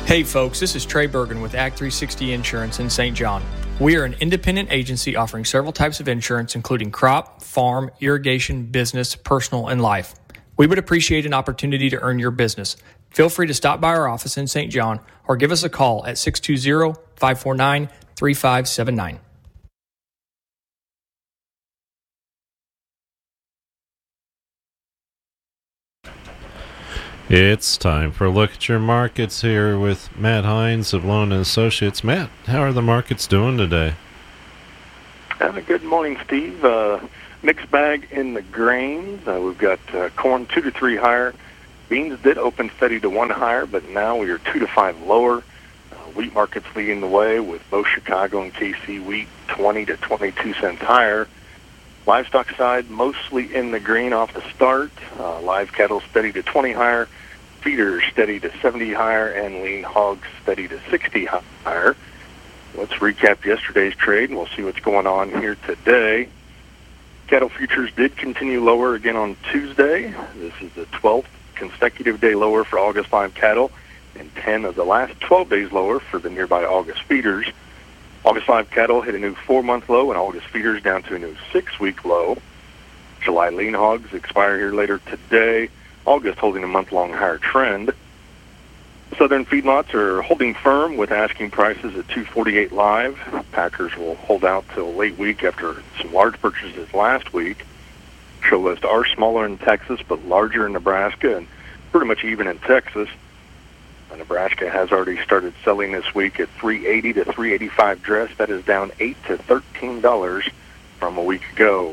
Hey folks, this is Trey Bergen with Act 360 Insurance in St. John. We are an independent agency offering several types of insurance, including crop, farm, irrigation, business, personal, and life. We would appreciate an opportunity to earn your business. Feel free to stop by our office in St. John or give us a call at 620-549-3579. It's time for a look at your markets here with Matt Hines of Loan & Associates. Matt, how are the markets doing today? Good morning, Steve. Mixed bag in the grains. We've got corn 2 to 3 higher. Beans did open steady to 1 higher, but now we are 2 to 5 lower. Wheat markets leading the way with both Chicago and KC wheat 20 to 22 cents higher. Livestock side mostly in the green off the start. Live cattle steady to 20 higher. Feeders steady to 70 higher, and lean hogs steady to 60 higher. Let's recap yesterday's trade, and we'll see what's going on here today. Cattle futures did continue lower again on Tuesday. This is the 12th consecutive day lower for August live cattle, and 10 of the last 12 days lower for the nearby August feeders. August live cattle hit a new 4-month low, and August feeders down to a new 6-week low. July lean hogs expire here later today. August holding a month-long higher trend. Southern feedlots are holding firm with asking prices at $248 live. Packers will hold out till late week after some large purchases last week. Show lists are smaller in Texas but larger in Nebraska and pretty much even in Texas. Nebraska has already started selling this week at $380 to $385 dress. That is down $8 to $13 from a week ago.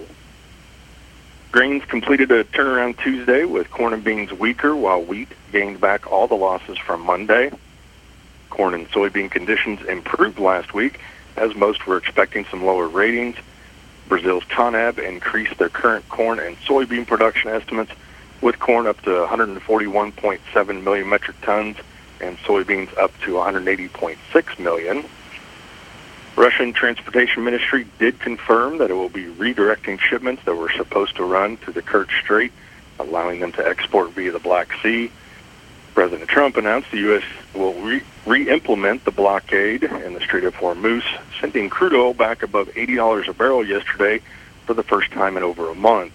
Grains completed a turnaround Tuesday with corn and beans weaker, while wheat gained back all the losses from Monday. Corn and soybean conditions improved last week, as most were expecting some lower ratings. Brazil's CONAB increased their current corn and soybean production estimates, with corn up to 141.7 million metric tons and soybeans up to 180.6 million. Russian Transportation Ministry did confirm that it will be redirecting shipments that were supposed to run through the Kerch Strait, allowing them to export via the Black Sea. President Trump announced the U.S. will re-implement the blockade in the Strait of Hormuz, sending crude oil back above $80 a barrel yesterday for the first time in over a month.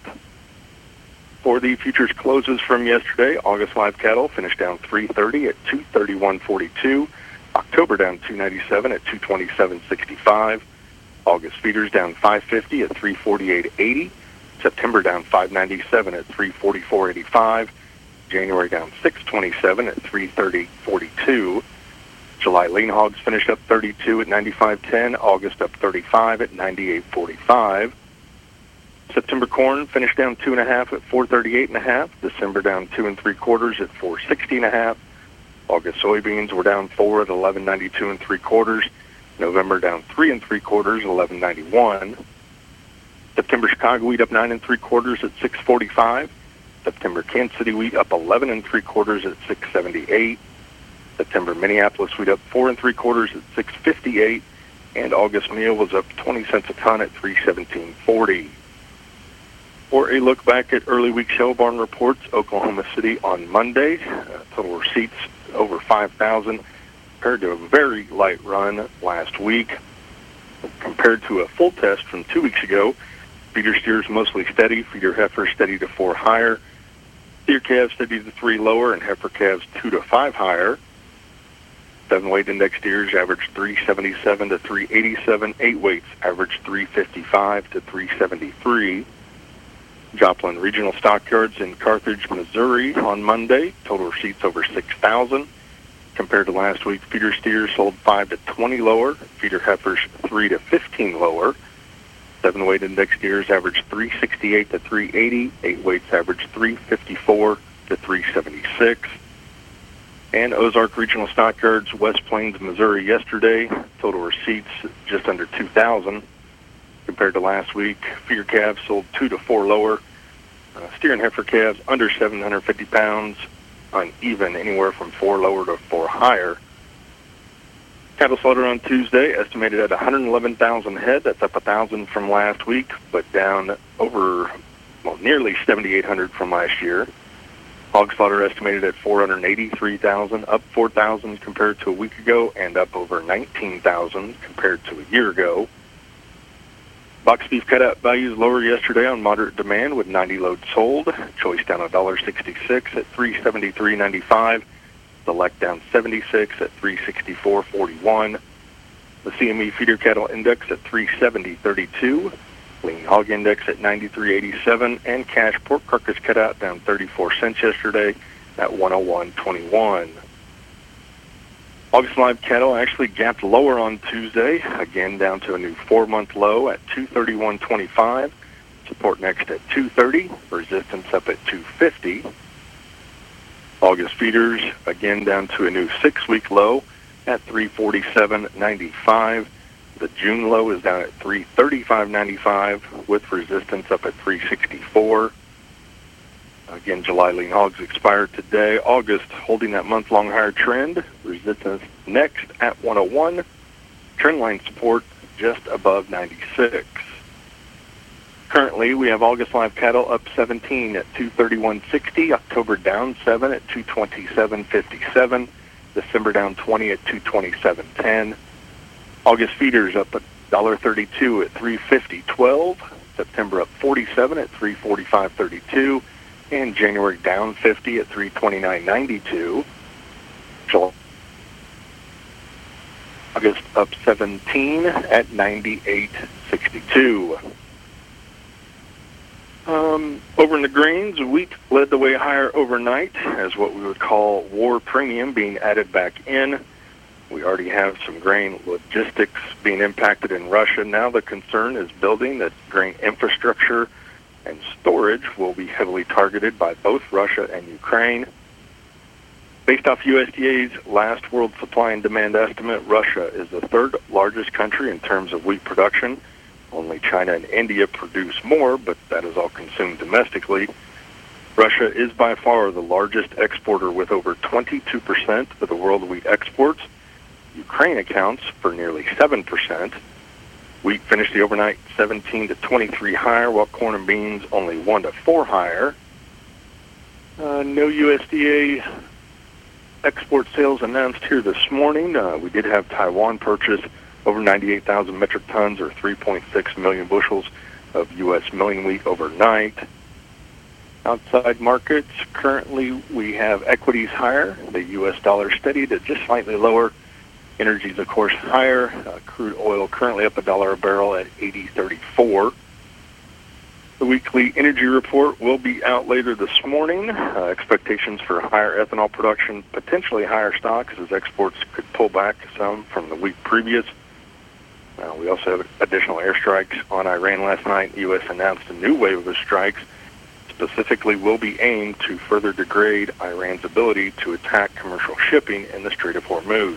For the futures closes from yesterday, August live cattle finished down 330 at 231.42. October down 297 at 227.65. August feeders down 550 at 348.80. September down 597 at 344.85. January down 627 at 330.42. July lean hogs finished up 32 at 95.10. August up 35 at 98.45. September corn finished down 2.5 at 438.5. December down 2 3/4 at 460.5. August soybeans were down 4 at 11.92 3/4. November down 3 3/4 at 11.91. September Chicago wheat up 9 3/4 at 6.45. September Kansas City wheat up 11 3/4 at 6.78. September Minneapolis wheat up 4 3/4 at 6.58. And August meal was up 20 cents a ton at 317.40. For a look back at early week show barn reports, Oklahoma City on Monday, total receipts over 5,000, compared to a very light run last week. Compared to a full test from 2 weeks ago, feeder steers mostly steady, feeder heifers steady to 4 higher, steer calves steady to 3 lower, and heifer calves 2 to 5 higher. 7-weight index steers averaged 377 to 387, 8 weights averaged 355 to 373. Joplin Regional Stockyards in Carthage, Missouri on Monday. Total receipts over 6,000. Compared to last week, feeder steers sold 5 to 20 lower, feeder heifers 3 to 15 lower. 7-weight index steers averaged 368 to 380, 8 weights averaged 354 to 376. And Ozark Regional Stockyards, West Plains, Missouri yesterday. Total receipts just under 2,000. Compared to last week, feeder calves sold 2 to 4 lower. Steer and heifer calves under 750 pounds, uneven, anywhere from 4 lower to 4 higher. Cattle slaughter on Tuesday estimated at 111,000 head. That's up 1,000 from last week, but down over, nearly 7,800 from last year. Hog slaughter estimated at 483,000, up 4,000 compared to a week ago, and up over 19,000 compared to a year ago. Box beef cutout values lower yesterday on moderate demand with 90 loads sold. Choice down $1.66 at $373.95. Select down 76 at $364.41. The CME feeder cattle index at 370.32. Lean hog index at 93.87, and cash pork carcass cutout down 34 cents yesterday at 101.21. August live cattle actually gapped lower on Tuesday, again down to a new 4-month low at 231.25. Support next at 230, resistance up at 250. August feeders again down to a new 6-week low at 347.95. The June low is down at 335.95 with resistance up at 364. Again, July lean hogs expired today. August holding that month-long higher trend. Resistance next at 101. Trendline support just above 96. Currently, we have August live cattle up 17 at 231.60. October down 7 at 227.57. December down 20 at 227.10. August feeders up at $1.32 at 350.12. September up 47 at 345.32. And January down 50 at 329.92. July, August up 17 at 98.62. Over in the grains, wheat led the way higher overnight as what we would call war premium being added back in. We already have some grain logistics being impacted in Russia. Now the concern is building that grain infrastructure and storage will be heavily targeted by both Russia and Ukraine. Based off USDA's last world supply and demand estimate, Russia is the third largest country in terms of wheat production. Only China and India produce more, but that is all consumed domestically. Russia is by far the largest exporter with over 22% of the world wheat exports. Ukraine accounts for nearly 7%. Wheat finished the overnight 17 to 23 higher, while corn and beans only 1 to 4 higher. No USDA export sales announced here this morning. We did have Taiwan purchase over 98,000 metric tons or 3.6 million bushels of U.S. milling wheat overnight. Outside markets, currently we have equities higher. The U.S. dollar steadied at just slightly lower. Energy is, of course, higher. Crude oil currently up $1 a barrel at 80.34. The weekly energy report will be out later this morning. Expectations for higher ethanol production, potentially higher stocks as exports could pull back some from the week previous. We also have additional airstrikes on Iran last night. The U.S. announced a new wave of strikes specifically will be aimed to further degrade Iran's ability to attack commercial shipping in the Strait of Hormuz.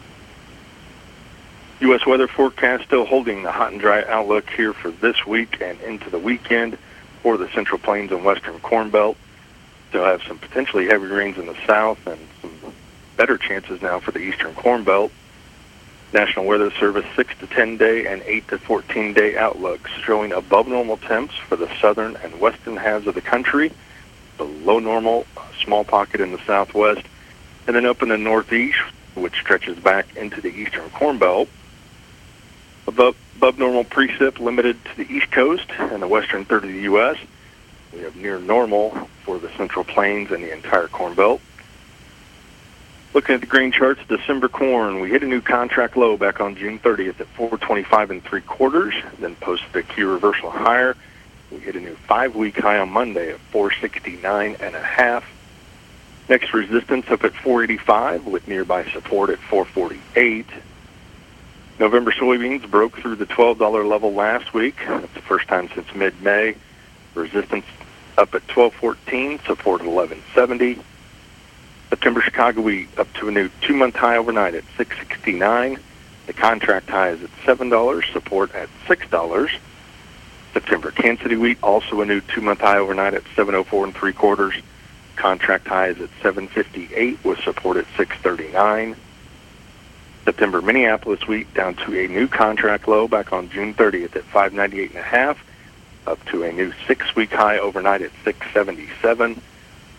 U.S. weather forecast still holding the hot and dry outlook here for this week and into the weekend for the Central Plains and Western Corn Belt. Still have some potentially heavy rains in the south and some better chances now for the Eastern Corn Belt. National Weather Service 6 to 10 day and 8 to 14 day outlooks showing above normal temps for the southern and western halves of the country, below normal, a small pocket in the southwest, and then up in the northeast, which stretches back into the Eastern Corn Belt. Above normal precip limited to the East Coast and the western third of the U.S. We have near normal for the Central Plains and the entire Corn Belt. Looking at the grain charts, December corn, we hit a new contract low back on June 30th at 425 3/4, then posted a key reversal higher. We hit a new 5-week high on Monday at 469.5. Next resistance up at 485 with nearby support at 448. November soybeans broke through the $12 level last week. That's the first time since mid-May. Resistance up at 1214, support at 1170. September Chicago wheat up to a new 2-month high overnight at 669. The contract high is at $7, support at $6. September Kansas City wheat also a new 2-month high overnight at 704 3/4. Contract high is at 758 with support at 639. September Minneapolis wheat down to a new contract low back on June 30th at 598.5, up to a new 6-week high overnight at 677.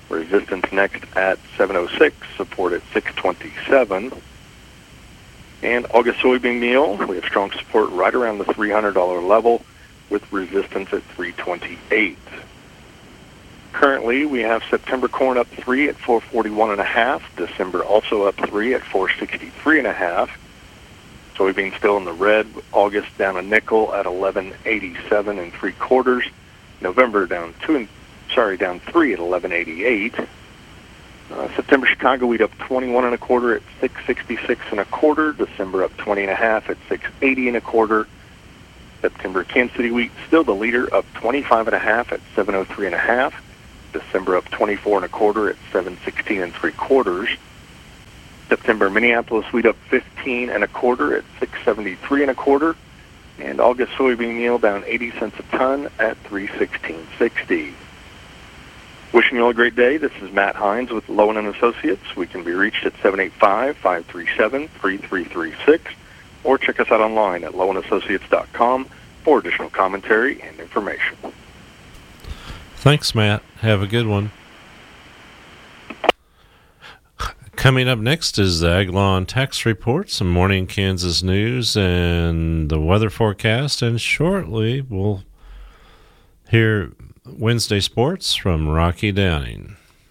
Resistance next at 706, support at 627. And August soybean meal, we have strong support right around the $300 level with resistance at 328. Currently, we have September corn up 3 at 441.5. December also up 3 at 463.5. Soybean still in the red. August down a nickel at 11.87 3/4. November down 3 at 11.88. September Chicago wheat up 21 1/4 at 666 1/4. December up 20 1/2 at 680 1/4. September Kansas City wheat still the leader, up 25 1/2 at 703 1/2. December up 24 1/4 at 716 3/4. September Minneapolis wheat up 15 1/4 at 673 1/4. And August soybean meal down 80 cents a ton at 316.60. Wishing you all a great day. This is Matt Hines with Lowen & Associates. We can be reached at 785-537-3336 or check us out online at lowenassociates.com for additional commentary and information. Thanks, Matt. Have a good one. Coming up next is the Ag Law and Tax Report, some morning Kansas news, and the weather forecast. And shortly, we'll hear Wednesday sports from Rocky Downing.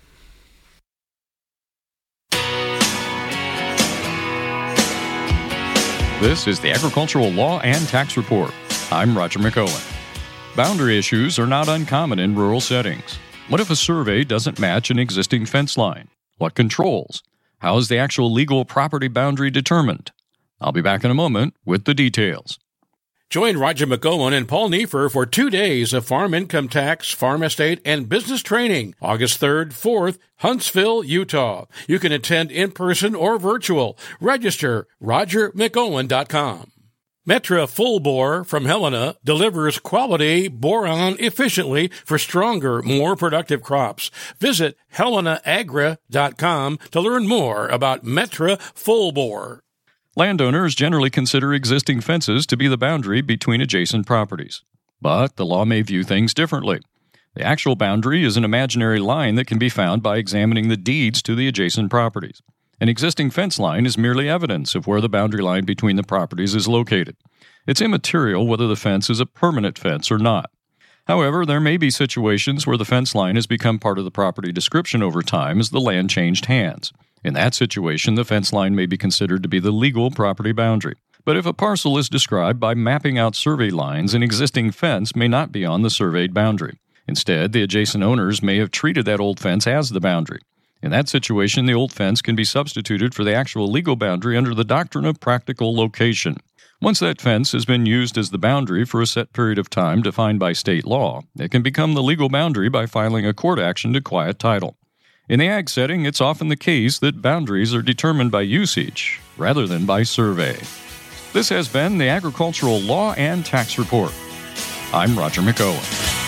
This is the Agricultural Law and Tax Report. I'm Roger McOwen. Boundary issues are not uncommon in rural settings. What if a survey doesn't match an existing fence line? What controls? How is the actual legal property boundary determined? I'll be back in a moment with the details. Join Roger McOwen and Paul Neiffer for 2 days of farm income tax, farm estate, and business training, August 3rd, 4th, Huntsville, Utah. You can attend in person or virtual. Register rogermcOwen.com. Metra Full Bore from Helena delivers quality boron efficiently for stronger, more productive crops. Visit helenaagra.com to learn more about Metra Full Bore. Landowners generally consider existing fences to be the boundary between adjacent properties. But the law may view things differently. The actual boundary is an imaginary line that can be found by examining the deeds to the adjacent properties. An existing fence line is merely evidence of where the boundary line between the properties is located. It's immaterial whether the fence is a permanent fence or not. However, there may be situations where the fence line has become part of the property description over time as the land changed hands. In that situation, the fence line may be considered to be the legal property boundary. But if a parcel is described by mapping out survey lines, an existing fence may not be on the surveyed boundary. Instead, the adjacent owners may have treated that old fence as the boundary. In that situation, the old fence can be substituted for the actual legal boundary under the doctrine of practical location. Once that fence has been used as the boundary for a set period of time defined by state law, it can become the legal boundary by filing a court action to quiet title. In the ag setting, it's often the case that boundaries are determined by usage rather than by survey. This has been the Agricultural Law and Tax Report. I'm Roger McOwen.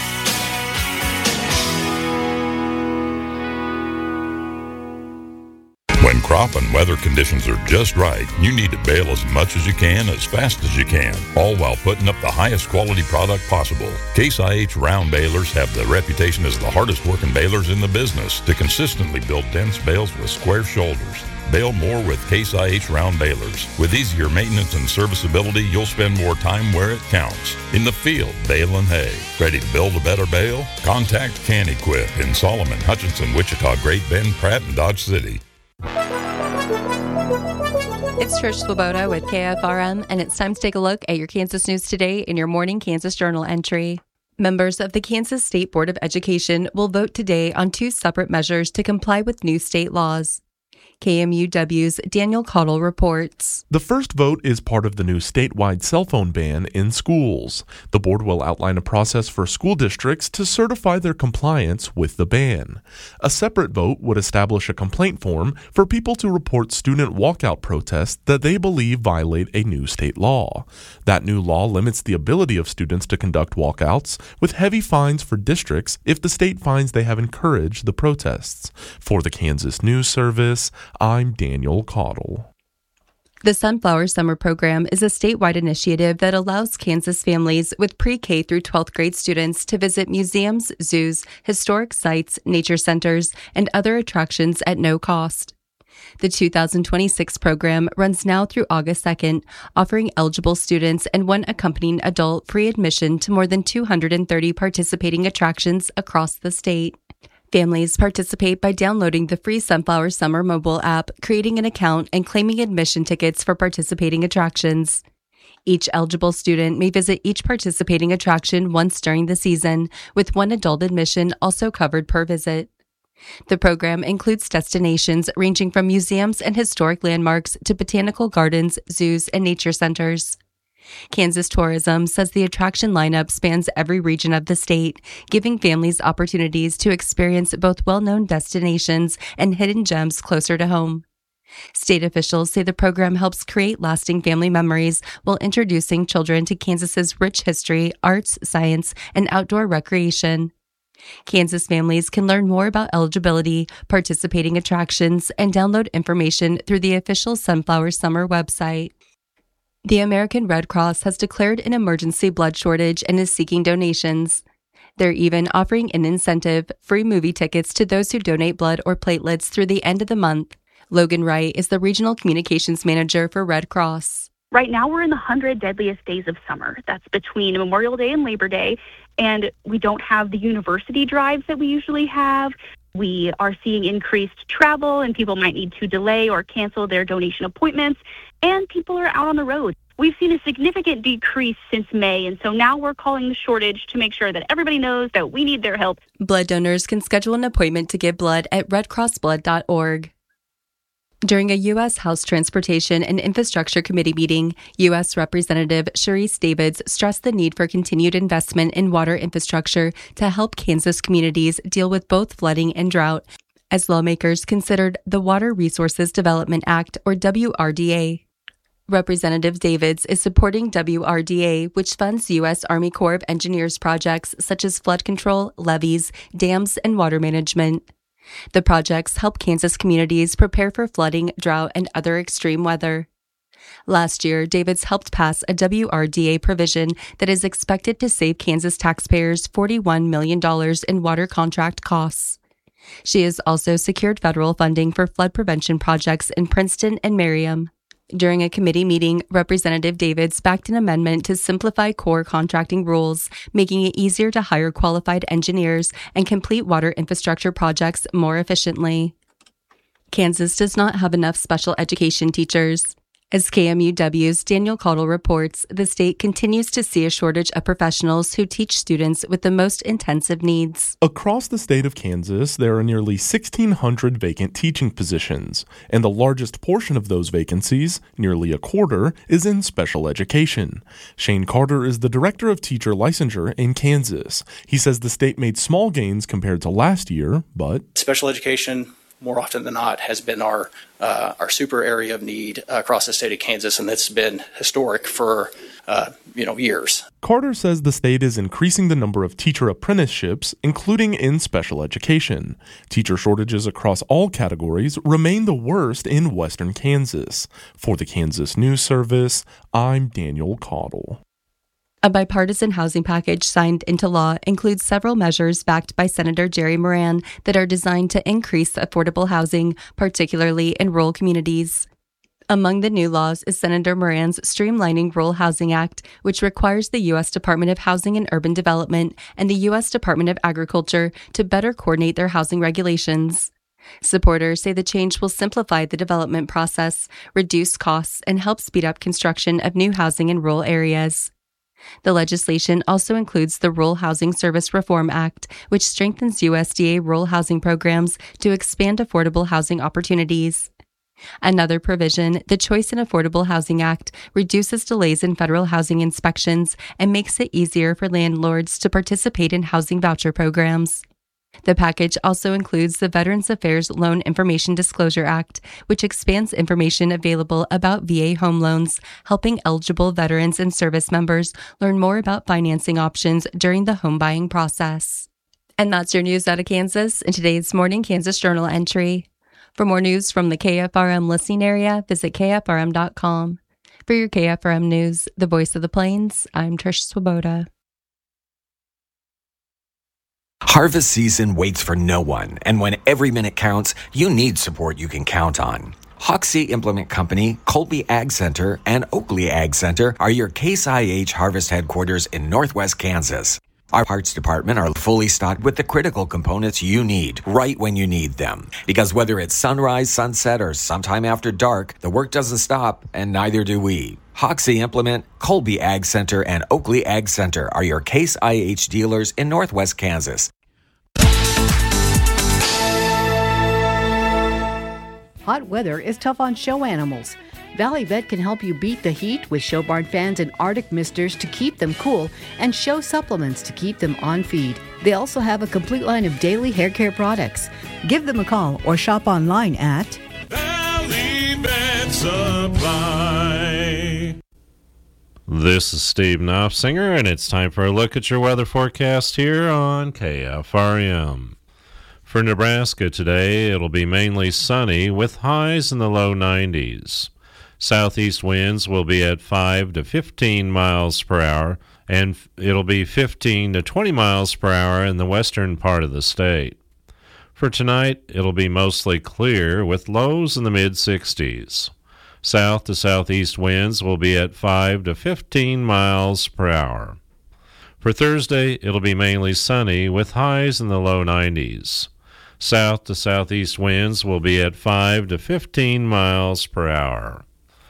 When crop and weather conditions are just right, you need to bale as much as you can, as fast as you can, all while putting up the highest quality product possible. Case IH round balers have the reputation as the hardest working balers in the business to consistently build dense bales with square shoulders. Bale more with Case IH round balers. With easier maintenance and serviceability, you'll spend more time where it counts. In the field, baling hay. Ready to build a better bale? Contact Can Equip in Solomon, Hutchinson, Wichita, Great Bend, Pratt, and Dodge City. It's Trish Swoboda with KFRM, and it's time to take a look at your Kansas news today in your morning Kansas Journal entry. Members of the Kansas State Board of Education will vote today on 2 separate measures to comply with new state laws. KMUW's Daniel Cottle reports. The first vote is part of the new statewide cell phone ban in schools. The board will outline a process for school districts to certify their compliance with the ban. A separate vote would establish a complaint form for people to report student walkout protests that they believe violate a new state law. That new law limits the ability of students to conduct walkouts, with heavy fines for districts if the state finds they have encouraged the protests. For the Kansas News Service, I'm Daniel Cottle. The Sunflower Summer Program is a statewide initiative that allows Kansas families with pre-K through 12th grade students to visit museums, zoos, historic sites, nature centers, and other attractions at no cost. The 2026 program runs now through August 2nd, offering eligible students and one accompanying adult free admission to more than 230 participating attractions across the state. Families participate by downloading the free Sunflower Summer mobile app, creating an account, and claiming admission tickets for participating attractions. Each eligible student may visit each participating attraction once during the season, with one adult admission also covered per visit. The program includes destinations ranging from museums and historic landmarks to botanical gardens, zoos, and nature centers. Kansas Tourism says the attraction lineup spans every region of the state, giving families opportunities to experience both well-known destinations and hidden gems closer to home. State officials say the program helps create lasting family memories while introducing children to Kansas's rich history, arts, science, and outdoor recreation. Kansas families can learn more about eligibility, participating attractions, and download information through the official Sunflower Summer website. The American Red Cross has declared an emergency blood shortage and is seeking donations. They're even offering an incentive, free movie tickets to those who donate blood or platelets through the end of the month. Logan Wright is the Regional Communications Manager for Red Cross. Right now, we're in the 100 deadliest days of summer. That's between Memorial Day and Labor Day, and we don't have the university drives that we usually have. We are seeing increased travel, and people might need to delay or cancel their donation appointments, and people are out on the road. We've seen a significant decrease since May, and so now we're calling the shortage to make sure that everybody knows that we need their help. Blood donors can schedule an appointment to give blood at redcrossblood.org. During a U.S. House Transportation and Infrastructure Committee meeting, U.S. Representative Sharice Davids stressed the need for continued investment in water infrastructure to help Kansas communities deal with both flooding and drought, as lawmakers considered the Water Resources Development Act, or WRDA. Representative Davids is supporting WRDA, which funds U.S. Army Corps of Engineers projects such as flood control, levees, dams, and water management. The projects help Kansas communities prepare for flooding, drought, and other extreme weather. Last year, Davids helped pass a WRDA provision that is expected to save Kansas taxpayers $41 million in water contract costs. She has also secured federal funding for flood prevention projects in Princeton and Merriam. During a committee meeting, Representative Davids backed an amendment to simplify core contracting rules, making it easier to hire qualified engineers and complete water infrastructure projects more efficiently. Kansas does not have enough special education teachers. As KMUW's Daniel Caudle reports, the state continues to see a shortage of professionals who teach students with the most intensive needs. Across the state of Kansas, there are nearly 1,600 vacant teaching positions, and the largest portion of those vacancies, nearly a quarter, is in special education. Shane Carter is the director of teacher licensure in Kansas. He says the state made small gains compared to last year, but special education, more often than not, has been our super area of need across the state of Kansas, and that's been historic for years. Carter says the state is increasing the number of teacher apprenticeships, including in special education. Teacher shortages across all categories remain the worst in western Kansas. For the Kansas News Service, I'm Daniel Caudle. A bipartisan housing package signed into law includes several measures backed by Senator Jerry Moran that are designed to increase affordable housing, particularly in rural communities. Among the new laws is Senator Moran's Streamlining Rural Housing Act, which requires the U.S. Department of Housing and Urban Development and the U.S. Department of Agriculture to better coordinate their housing regulations. Supporters say the change will simplify the development process, reduce costs, and help speed up construction of new housing in rural areas. The legislation also includes the Rural Housing Service Reform Act, which strengthens USDA rural housing programs to expand affordable housing opportunities. Another provision, the Choice in Affordable Housing Act, reduces delays in federal housing inspections and makes it easier for landlords to participate in housing voucher programs. The package also includes the Veterans Affairs Loan Information Disclosure Act, which expands information available about VA home loans, helping eligible veterans and service members learn more about financing options during the home buying process. And that's your news out of Kansas in today's Morning Kansas Journal entry. For more news from the KFRM listening area, visit KFRM.com. For your KFRM news, the voice of the plains, I'm Trish Swoboda. Harvest season waits for no one, and when every minute counts, you need support you can count on. Hoxie Implement Company, Colby Ag Center, and Oakley Ag Center are your Case IH harvest headquarters in Northwest Kansas. Our parts department are fully stocked with the critical components you need right when you need them. Because whether it's sunrise, sunset, or sometime after dark, the work doesn't stop, and neither do we. Hoxie Implement, Colby Ag Center, and Oakley Ag Center are your Case IH dealers in Northwest Kansas. Hot weather is tough on show animals. Valley Vet can help you beat the heat with Show Barn fans and Arctic misters to keep them cool and show supplements to keep them on feed. They also have a complete line of daily hair care products. Give them a call or shop online at Valley Vet Supply. This is Steve Knopfsinger, and it's time for a look at your weather forecast here on KFRM. For Nebraska today, it'll be mainly sunny with highs in the low 90s. Southeast winds will be at 5 to 15 miles per hour, and it'll be 15 to 20 miles per hour in the western part of the state. For tonight, it'll be mostly clear with lows in the mid-60s. South to southeast winds will be at 5 to 15 miles per hour. For Thursday, it'll be mainly sunny with highs in the low 90s. South to southeast winds will be at 5 to 15 miles per hour.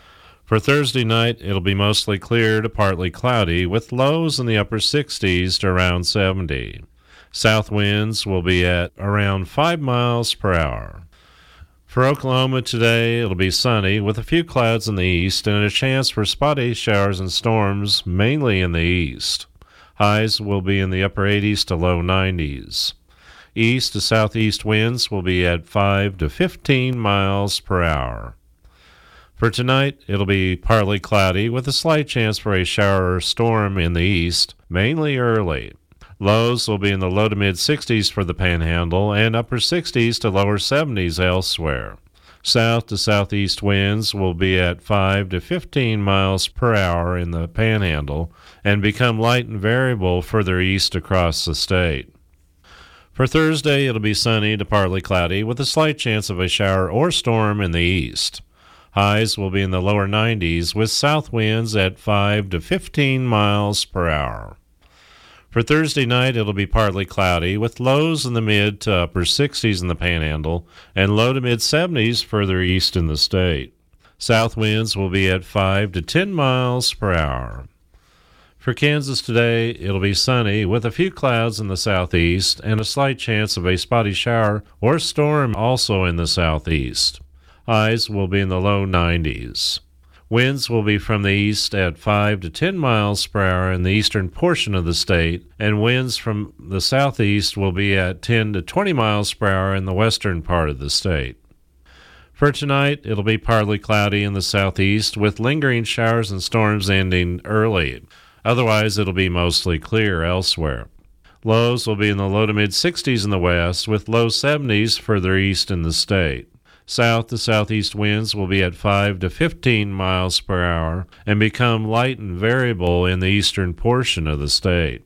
For Thursday night, it'll be mostly clear to partly cloudy with lows in the upper 60s to around 70. South winds will be at around 5 miles per hour. For Oklahoma today, it'll be sunny with a few clouds in the east and a chance for spotty showers and storms, mainly in the east. Highs will be in the upper 80s to low 90s. East to southeast winds will be at 5 to 15 miles per hour. For tonight, it'll be partly cloudy with a slight chance for a shower or storm in the east, mainly early. Lows will be in the low to mid-60s for the Panhandle and upper 60s to lower 70s elsewhere. South to southeast winds will be at 5 to 15 miles per hour in the Panhandle and become light and variable further east across the state. For Thursday, it'll be sunny to partly cloudy with a slight chance of a shower or storm in the east. Highs will be in the lower 90s with south winds at 5 to 15 miles per hour. For Thursday night, it'll be partly cloudy with lows in the mid to upper 60s in the Panhandle and low to mid 70s further east in the state. South winds will be at 5 to 10 miles per hour. For Kansas today, it'll be sunny with a few clouds in the southeast and a slight chance of a spotty shower or storm also in the southeast. Highs will be in the low 90s. Winds will be from the east at 5 to 10 miles per hour in the eastern portion of the state, and winds from the southeast will be at 10 to 20 miles per hour in the western part of the state. For tonight, it'll be partly cloudy in the southeast with lingering showers and storms ending early. Otherwise, it'll be mostly clear elsewhere. Lows will be in the low to mid-60s in the west with low 70s further east in the state. South to southeast winds will be at 5 to 15 miles per hour and become light and variable in the eastern portion of the state.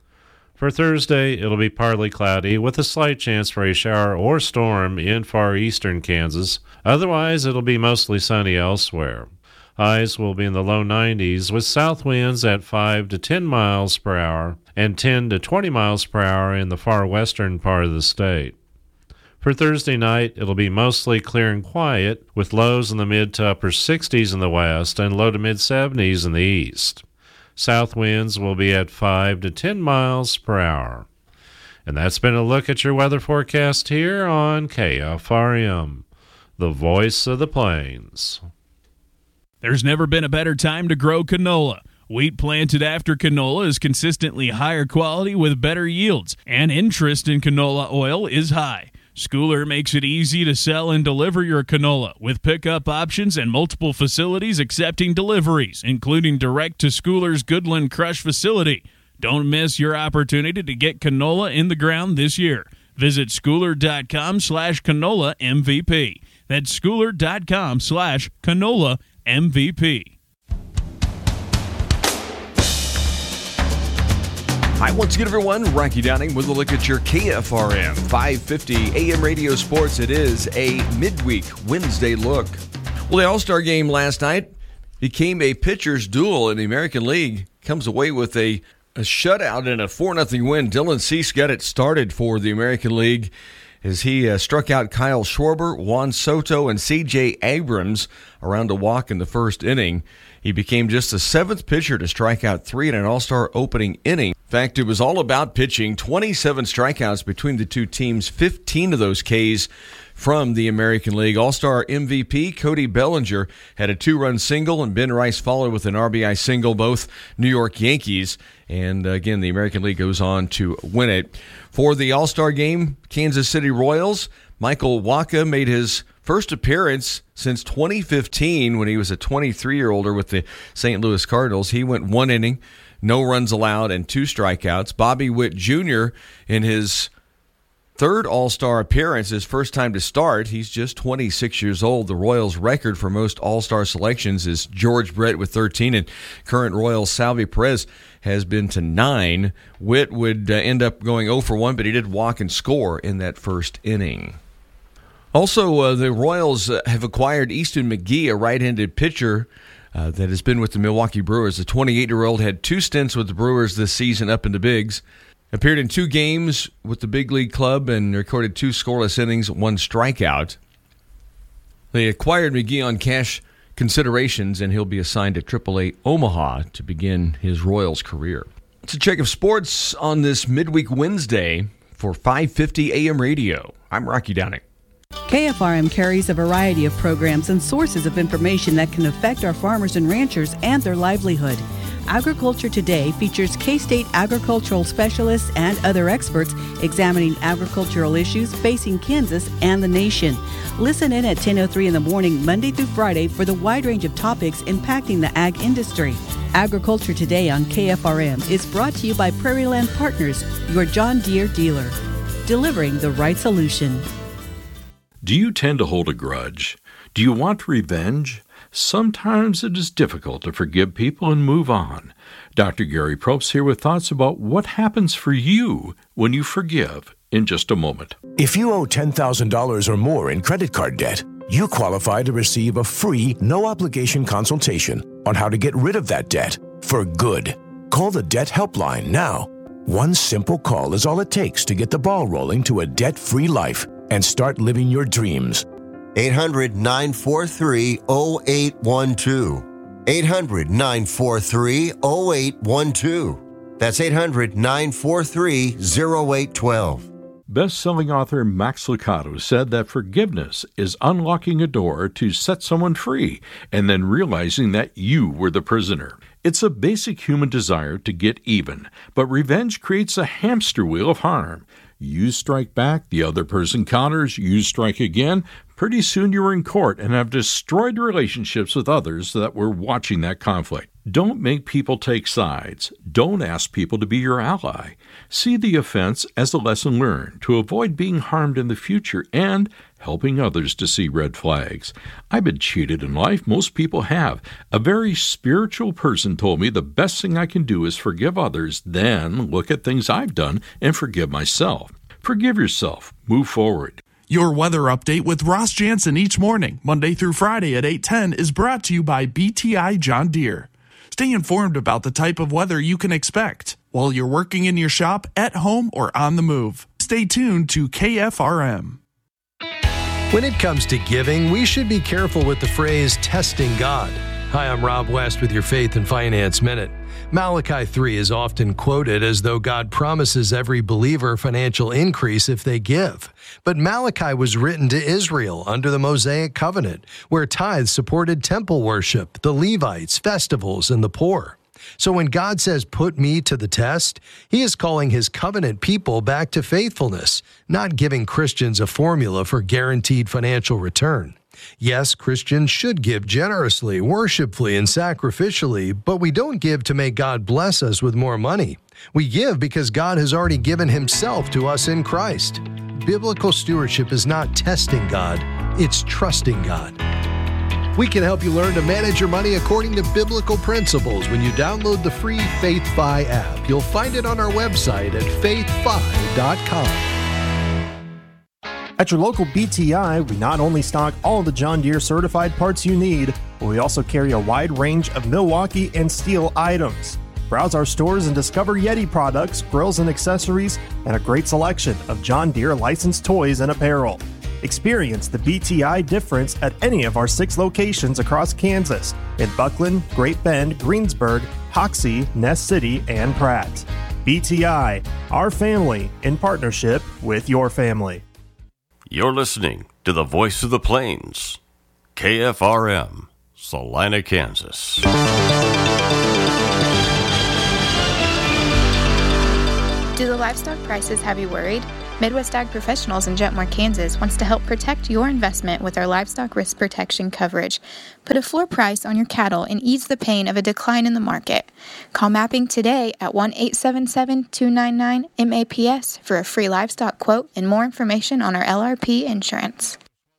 For Thursday, it'll be partly cloudy with a slight chance for a shower or storm in far eastern Kansas. Otherwise, it'll be mostly sunny elsewhere. Highs will be in the low 90s with south winds at 5 to 10 miles per hour and 10 to 20 miles per hour in the far western part of the state. For Thursday night, it'll be mostly clear and quiet with lows in the mid to upper 60s in the west and low to mid 70s in the east. South winds will be at 5 to 10 miles per hour. And that's been a look at your weather forecast here on KFRM, the voice of the plains. There's never been a better time to grow canola. Wheat planted after canola is consistently higher quality with better yields, and interest in canola oil is high. Schooler makes it easy to sell and deliver your canola with pickup options and multiple facilities accepting deliveries, including direct to Schooler's Goodland Crush facility. Don't miss your opportunity to get canola in the ground this year. Visit schooler.com/canola MVP. That's Schooler.com/Canola MVP. Hi, once again, everyone. Rocky Downing with a look at your KFRM 550 AM radio sports. It is a midweek Wednesday look. Well, the All-Star game last night became a pitcher's duel in the American League. Comes away with a shutout and a 4-0 win. Dylan Cease got it started for the American League as he struck out Kyle Schwarber, Juan Soto, and C.J. Abrams around a walk in the first inning. He became just the 7th pitcher to strike out 3 in an All-Star opening inning. In fact, it was all about pitching. 27 strikeouts between the two teams, 15 of those Ks from the American League. All-Star MVP Cody Bellinger had a 2-run single, and Ben Rice followed with an RBI single, both New York Yankees. And again, the American League goes on to win it. For the All-Star game, Kansas City Royals, Michael Wacha made his first appearance since 2015 when he was a 23-year-older with the St. Louis Cardinals. He went 1 inning, no runs allowed, and 2 strikeouts. Bobby Witt Jr. in his 3rd All-Star appearance, his first time to start. He's just 26 years old. The Royals' record for most All-Star selections is George Brett with 13, and current Royals Salvi Perez has been to 9. Witt would end up going 0 for 1, but he did walk and score in that first inning. Also, the Royals have acquired Easton McGee, a right-handed pitcher that has been with the Milwaukee Brewers. The 28-year-old had 2 stints with the Brewers this season up in the bigs. Appeared in 2 games with the big league club and recorded 2 scoreless innings, 1 strikeout. They acquired McGee on cash considerations, and he'll be assigned to AAA Omaha to begin his Royals career. It's a check of sports on this midweek Wednesday for 550 AM radio. I'm Rocky Downing. KFRM carries a variety of programs and sources of information that can affect our farmers and ranchers and their livelihood. Agriculture Today features K-State agricultural specialists and other experts examining agricultural issues facing Kansas and the nation. Listen in at 10:03 in the morning, Monday through Friday, for the wide range of topics impacting the ag industry. Agriculture Today on KFRM is brought to you by Prairie Land Partners, your John Deere dealer, delivering the right solution. Do you tend to hold a grudge? Do you want revenge? Sometimes it is difficult to forgive people and move on. Dr. Gary Probst here with thoughts about what happens for you when you forgive in just a moment. If you owe $10,000 or more in credit card debt, you qualify to receive a free, no-obligation consultation on how to get rid of that debt for good. Call the Debt Helpline now. One simple call is all it takes to get the ball rolling to a debt-free life and start living your dreams. 800-943-0812. 800-943-0812. That's 800-943-0812. Best-selling author Max Lucado said that forgiveness is unlocking a door to set someone free and then realizing that you were the prisoner. It's a basic human desire to get even, but revenge creates a hamster wheel of harm. You strike back, the other person counters, you strike again. Pretty soon you're in court and have destroyed relationships with others that were watching that conflict. Don't make people take sides. Don't ask people to be your ally. See the offense as a lesson learned to avoid being harmed in the future and helping others to see red flags. I've been cheated in life. Most people have. A very spiritual person told me the best thing I can do is forgive others, then look at things I've done and forgive myself. Forgive yourself. Move forward. Your weather update with Ross Jansen each morning, Monday through Friday at 8:10, is brought to you by BTI John Deere. Stay informed about the type of weather you can expect while you're working in your shop, at home, or on the move. Stay tuned to KFRM. When it comes to giving, we should be careful with the phrase testing God. Hi, I'm Rob West with your Faith and Finance Minute. Malachi 3 is often quoted as though God promises every believer financial increase if they give. But Malachi was written to Israel under the Mosaic covenant, where tithes supported temple worship, the Levites, festivals, and the poor. So when God says, "Put me to the test," he is calling his covenant people back to faithfulness, not giving Christians a formula for guaranteed financial return. Yes, Christians should give generously, worshipfully, and sacrificially, but we don't give to make God bless us with more money. We give because God has already given himself to us in Christ. Biblical stewardship is not testing God, it's trusting God. We can help you learn to manage your money according to biblical principles when you download the free FaithFi app. You'll find it on our website at faithfi.com. At your local BTI, we not only stock all the John Deere certified parts you need, but we also carry a wide range of Milwaukee and Steel items. Browse our stores and discover Yeti products, grills and accessories, and a great selection of John Deere licensed toys and apparel. Experience the BTI difference at any of our 6 locations across Kansas in Buckland, Great Bend, Greensburg, Hoxie, Ness City, and Pratt. BTI, our family in partnership with your family. You're listening to the Voice of the Plains, KFRM, Salina, Kansas. Do the livestock prices have you worried? Midwest Ag Professionals in Jetmore, Kansas wants to help protect your investment with our livestock risk protection coverage. Put a floor price on your cattle and ease the pain of a decline in the market. Call Mapping today at 1-877-299-MAPS for a free livestock quote and more information on our LRP insurance.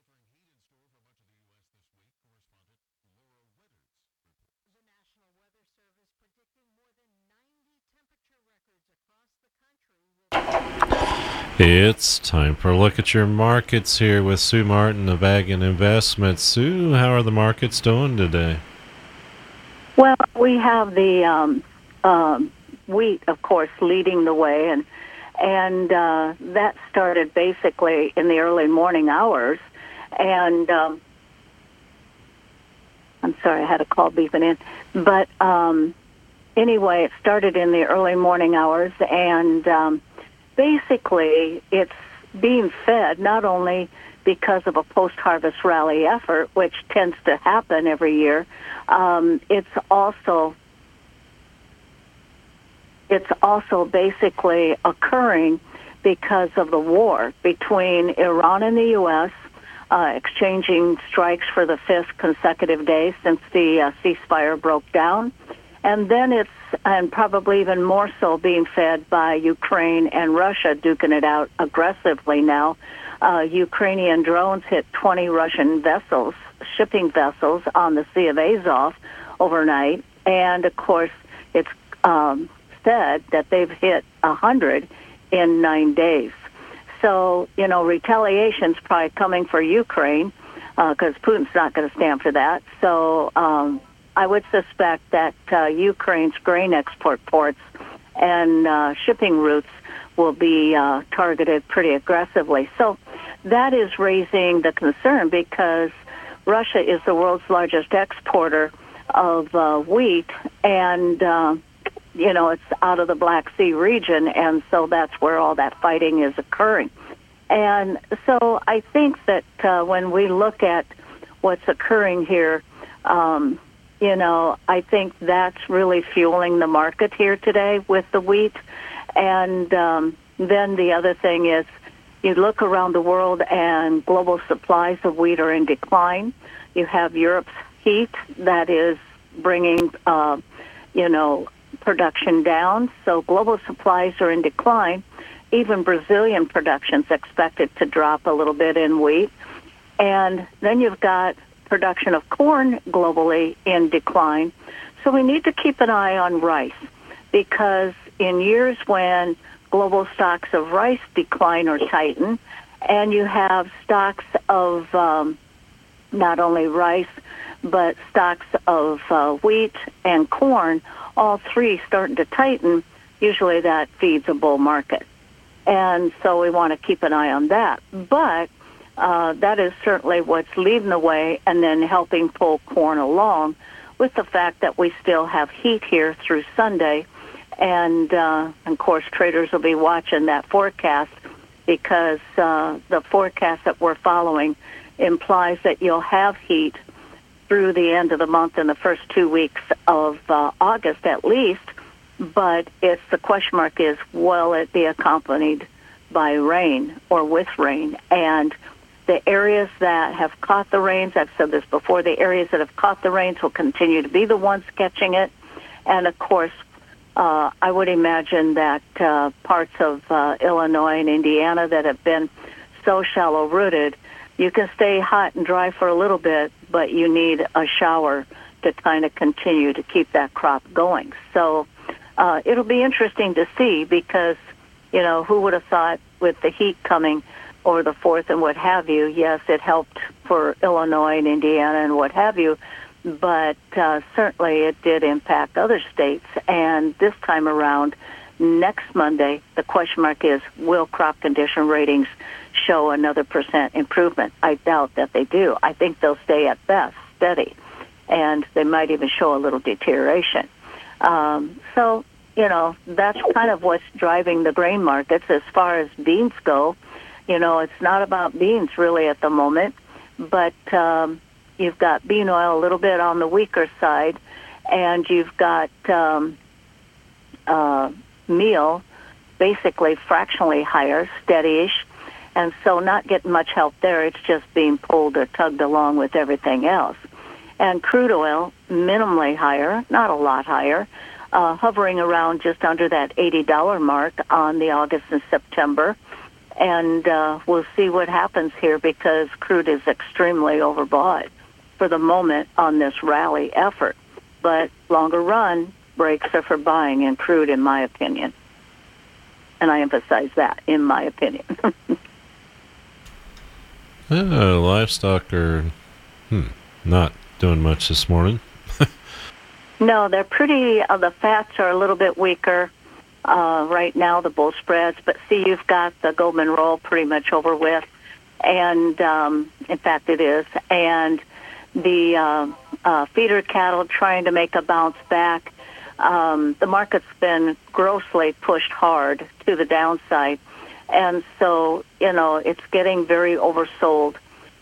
It's time for a look at your markets here with Sue Martin of Ag and Investments. Sue, how are the markets doing today? Well, we have the wheat, of course, leading the way, and that started basically in the early morning hours. And I'm sorry, I had a call beeping in, but anyway, it started in the early morning hours, and basically, it's being fed not only because of a post-harvest rally effort, which tends to happen every year. It's also basically occurring because of the war between Iran and the U.S., exchanging strikes for the 5th consecutive day since the ceasefire broke down. And then and probably even more so, being fed by Ukraine and Russia duking it out aggressively now. Ukrainian drones hit 20 Russian vessels, shipping vessels, on the Sea of Azov overnight. And, of course, it's said that they've hit 100 in 9 days. So, retaliation's probably coming for Ukraine because Putin's not going to stand for that. So, I would suspect that Ukraine's grain export ports and shipping routes will be targeted pretty aggressively. So that is raising the concern because Russia is the world's largest exporter of wheat, and, it's out of the Black Sea region, and so that's where all that fighting is occurring. And so I think that when we look at what's occurring here, I think that's really fueling the market here today with the wheat. And then the other thing is you look around the world and global supplies of wheat are in decline. You have Europe's heat that is bringing, production down. So global supplies are in decline. Even Brazilian production's expected to drop a little bit in wheat. And then you've got production of corn globally in decline. So we need to keep an eye on rice because in years when global stocks of rice decline or tighten, and you have stocks of not only rice, but stocks of wheat and corn, all three starting to tighten, usually that feeds a bull market. And so we want to keep an eye on that. But that is certainly what's leading the way and then helping pull corn along with the fact that we still have heat here through Sunday. And, of course, traders will be watching that forecast because the forecast that we're following implies that you'll have heat through the end of the month and the first 2 weeks of August at least. But the question mark is, will it be accompanied by rain or with rain? And the areas that have caught the rains, I've said this before, the areas that have caught the rains will continue to be the ones catching it. And, of course, I would imagine that parts of Illinois and Indiana that have been so shallow-rooted you can stay hot and dry for a little bit, but you need a shower to kind of continue to keep that crop going. So it'll be interesting to see because, who would have thought with the heat coming or the 4th and what have you, yes, it helped for Illinois and Indiana and what have you, but certainly it did impact other states. And this time around, next Monday, the question mark is, will crop condition ratings show another % improvement? I doubt that they do. I think they'll stay at best steady, and they might even show a little deterioration. So, that's kind of what's driving the grain markets. As far as beans go, it's not about beans really at the moment, but you've got bean oil a little bit on the weaker side, and you've got meal basically fractionally higher, steady-ish, and so not getting much help there. It's just being pulled or tugged along with everything else. And crude oil, minimally higher, not a lot higher, hovering around just under that $80 mark on the August and September. And we'll see what happens here because crude is extremely overbought for the moment on this rally effort. But longer run, breaks are for buying in crude, in my opinion. And I emphasize that, in my opinion. Livestock are not doing much this morning. No, they're pretty, the fats are a little bit weaker right now, the bull spreads. But see, you've got the Goldman roll pretty much over with. And, in fact, it is. And the feeder cattle trying to make a bounce back. The market's been grossly pushed hard to the downside. And so, it's getting very oversold.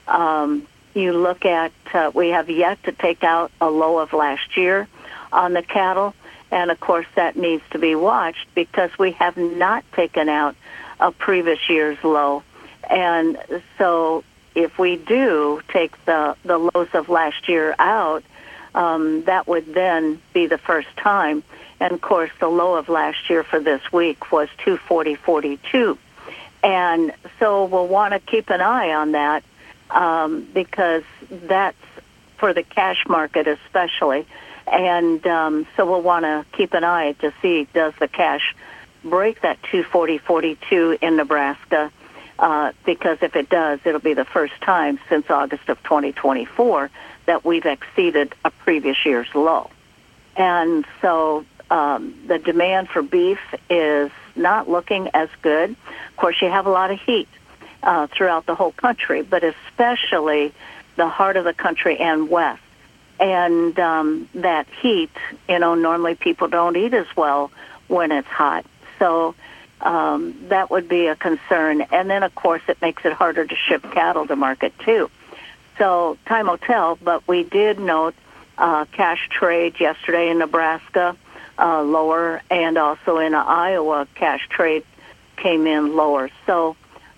You look at, we have yet to take out a low of last year on the cattle. And, of course, that needs to be watched because we have not taken out a previous year's low. And so if we do take the lows of last year out, that would then be the first time. And, of course, the low of last year for this week was 240.42. And so we'll want to keep an eye on that because that's for the cash market especially. And so we'll want to keep an eye to see, does the cash break that 240.42 in Nebraska? Because if it does, it'll be the first time since August of 2024 that we've exceeded a previous year's low. And so the demand for beef is not looking as good. Of course, you have a lot of heat throughout the whole country, but especially the heart of the country and west. And that heat, normally people don't eat as well when it's hot. So that would be a concern. And then, of course, it makes it harder to ship cattle to market, too. So time will tell, but we did note cash trade yesterday in Nebraska lower, and also in Iowa, cash trade came in lower. So,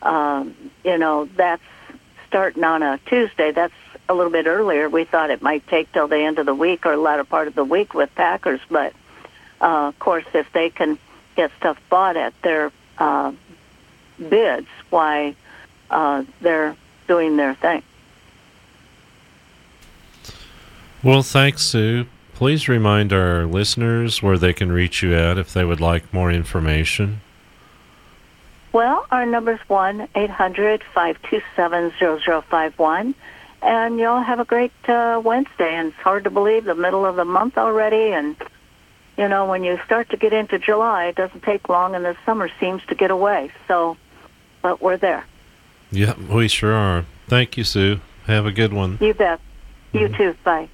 that's starting on a Tuesday. That's a little bit earlier. We thought it might take till the end of the week or latter part of the week with Packers, but, of course, if they can get stuff bought at their bids, why they're doing their thing. Well, thanks, Sue. Please remind our listeners where they can reach you at if they would like more information. Well, our number's 1-800-527-0051, and y'all have a great Wednesday. And it's hard to believe the middle of the month already, and when you start to get into July, it doesn't take long, and the summer seems to get away. So, but we're there. Yeah, we sure are. Thank you, Sue. Have a good one. You bet. You too. Bye.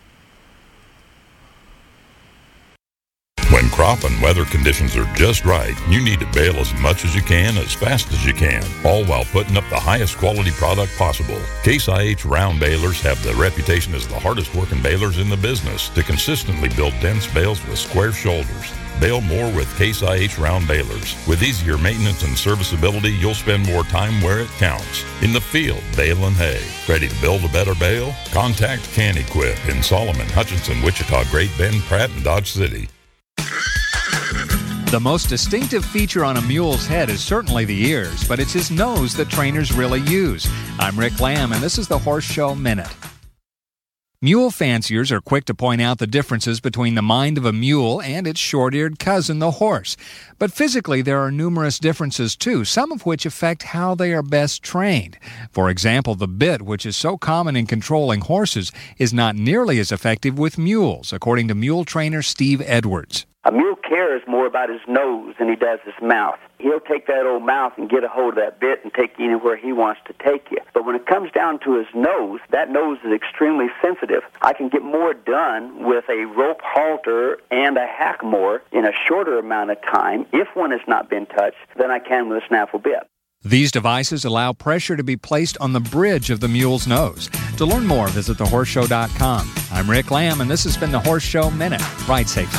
When crop and weather conditions are just right, you need to bale as much as you can, as fast as you can, all while putting up the highest quality product possible. Case IH round balers have the reputation as the hardest working balers in the business to consistently build dense bales with square shoulders. Bale more with Case IH round balers. With easier maintenance and serviceability, you'll spend more time where it counts. In the field, baling hay. Ready to build a better bale? Contact Can Equip in Solomon, Hutchinson, Wichita, Great Bend, Pratt, and Dodge City. The most distinctive feature on a mule's head is certainly the ears, but it's his nose that trainers really use. I'm Rick Lamb, and this is the Horse Show Minute. Mule fanciers are quick to point out the differences between the mind of a mule and its short-eared cousin, the horse. But physically, there are numerous differences, too, some of which affect how they are best trained. For example, the bit, which is so common in controlling horses, is not nearly as effective with mules, according to mule trainer Steve Edwards. A mule cares more about his nose than he does his mouth. He'll take that old mouth and get a hold of that bit and take you anywhere he wants to take you. But when it comes down to his nose, that nose is extremely sensitive. I can get more done with a rope halter and a hackamore in a shorter amount of time, if one has not been touched, than I can with a snaffle bit. These devices allow pressure to be placed on the bridge of the mule's nose. To learn more, visit thehorseshow.com. I'm Rick Lamb, and this has been the Horse Show Minute. Ride safely.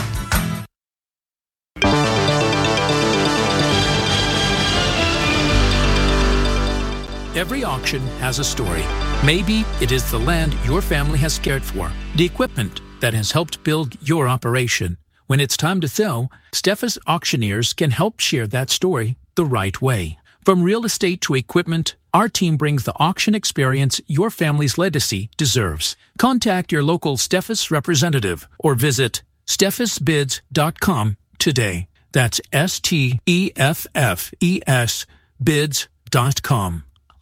Every auction has a story. Maybe it is the land your family has cared for, the equipment that has helped build your operation. When it's time to sell, Steffes Auctioneers can help share that story the right way. From real estate to equipment, our team brings the auction experience your family's legacy deserves. Contact your local Steffes representative or visit steffesbids.com today. That's STEFFES bids.com.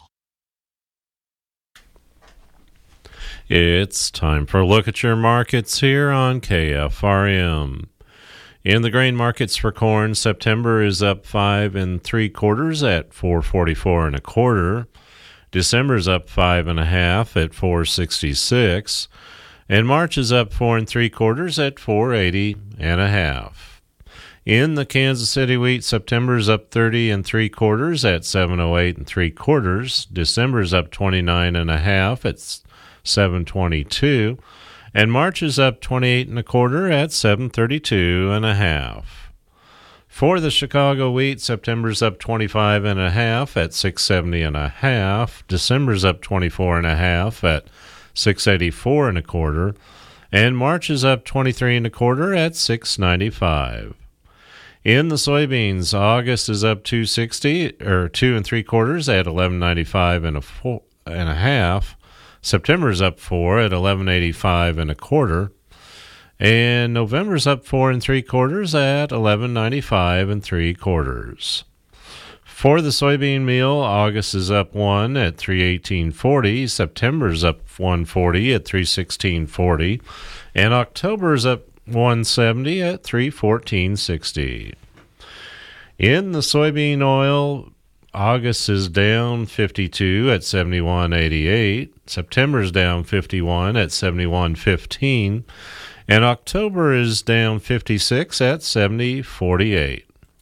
It's time for a look at your markets here on KFRM. In the grain markets for corn, September is up 5 3/4 at $4.44 1/4. December is up 5 1/2 at $4.66, and March is up 4 3/4 at $4.80 1/2. In the Kansas City wheat, September is up 30 3/4 at $7.08 3/4. December is up 29 1/2 at $7.22, and March is up 28 1/4 at $7.32 1/2. For the Chicago wheat, September's up 25 1/2 at $6.70 1/2. December's up 24 1/2 at $6.84 1/4, and March is up 23 1/4 at $6.95. In the soybeans, August is up 2.60 or 2 3/4 at $11.95 1/2. September's up 4 at $11.85 1/4, and November's up 4 3/4 at $11.95 3/4. For the soybean meal, August is up 1 at $3.1840, September's up 1.40 at $3.1640, and October's up 1.70 at $3.1460. In the soybean oil, August is down 52 at 71.88. September's down 51 at 71.15, and October is down 56 at 70.48.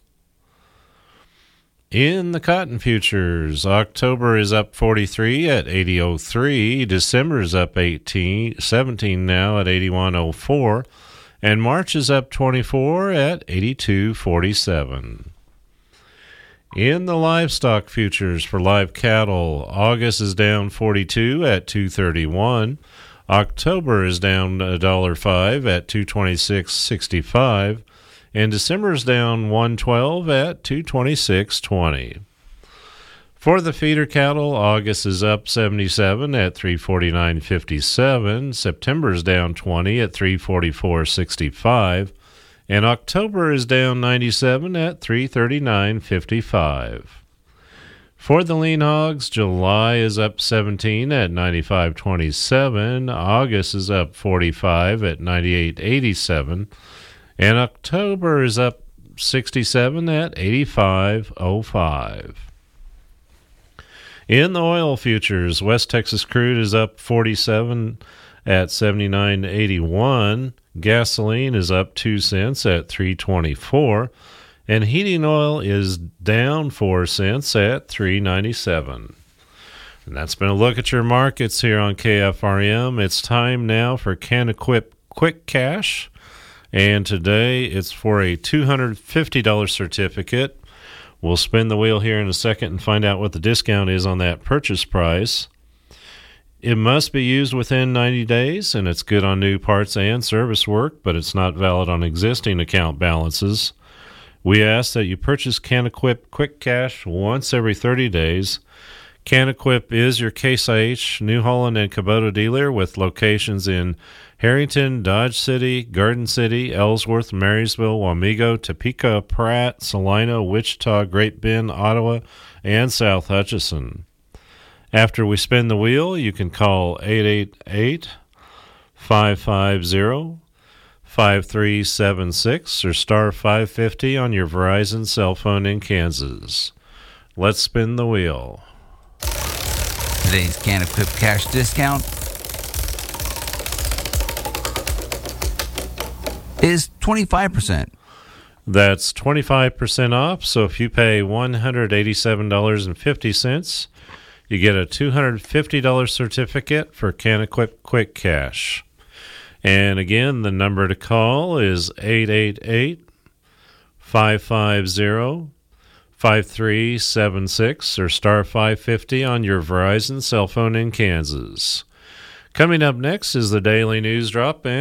In the cotton futures, October is up 43 at 80.03. December is up 17 now at 81.04, and March is up 24 at 82.47. In the livestock futures for live cattle, August is down 42 at 231. October is down $1.05 at 226.65, and December is down 112 at 226.20. For the feeder cattle, August is up 77 at 349.57. September is down 20 at 344.65. And October is down 97 at 339.55. For the lean hogs, July is up 17 at 95.27. August is up 45 at 98.87. And October is up 67 at 85.05. In the oil futures, West Texas crude is up 47 at 79.81. Gasoline is up 2 cents at $3.24, and heating oil is down 4 cents at $3.97. And that's been a look at your markets here on KFRM. It's time now for CanEquip Quick Cash, and today it's for a $250 certificate. We'll spin the wheel here in a second and find out what the discount is on that purchase price. It must be used within 90 days, and it's good on new parts and service work, but it's not valid on existing account balances. We ask that you purchase CanEquip Quick Cash once every 30 days. CanEquip is your Case IH, New Holland, and Kubota dealer with locations in Harrington, Dodge City, Garden City, Ellsworth, Marysville, Wamego, Topeka, Pratt, Salina, Wichita, Great Bend, Ottawa, and South Hutchinson. After we spin the wheel, you can call 888-550-5376 or star 550 on your Verizon cell phone in Kansas. Let's spin the wheel. Today's CanEquip cash discount is 25%. That's 25% off. So if you pay $187.50, you get a $250 certificate for CanEquip Quick Cash. And again, the number to call is 888-550-5376 or star 550 on your Verizon cell phone in Kansas. Coming up next is the Daily News Drop, and